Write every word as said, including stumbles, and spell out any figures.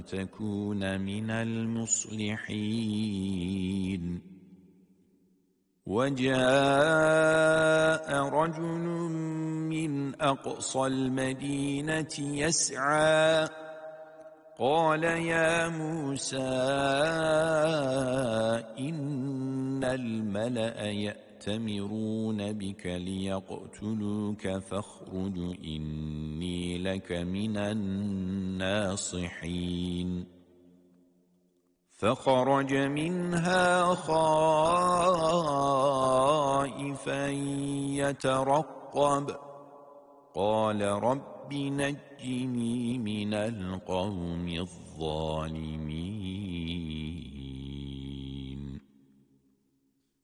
تكون من المصلحين. وجاء رجل من أقصى المدينة يسعى قال يا موسى إن الملأ يأتمرون بك ليقتلوك فاخرج إني لك من الناصحين. فخرج منها خائفا يترقب قال رب نجني من القوم الظالمين.